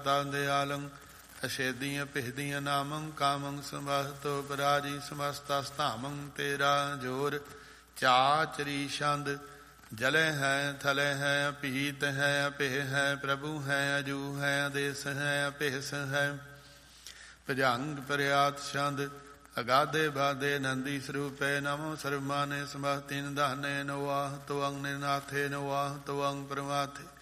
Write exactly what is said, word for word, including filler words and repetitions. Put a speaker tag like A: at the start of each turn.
A: ਦਾਤਾ ਦਿਆਲੰ ਅਛੇਦੀਆਂ ਪਿਹਦੀਆਂ ਨਾਮੰ ਕਾਮੰ ਸਮਸਤੋ ਪਰਾਜੀ ਸਮਸਤਸਧਾਮੰ ਤੇਰਾ ਜੋਰ ਚਾਚਰੀ ਛੰਦ ਜਲੇ ਹੈ ਥਲੇ ਹੈ ਅਪੀਤ ਹੈ ਅਪਿਹ ਹੈ ਪ੍ਰਭੂ ਹੈ ਅਜੂ ਹੈ ਆਦੇਸ ਹੈ ਅਭਿਸ ਹੈ ਭਜੰਗ ਪ੍ਰਿਆਤ ਛੰਦ ਅਗਾਧੇ ਬਾਧੇ ਨੰਦੀ ਸਰੂਪੇ ਨਮੋ ਸਰਮਾਨੇ ਸਮਸਤਿ ਨਿਧਾਨੇ ਨਵਾਹ ਤੁਅੰਗ ਨਿਨਾਥੇ ਨਵਾਹ ਤੁਅੰਗ ਪ੍ਰਮਾਥੇ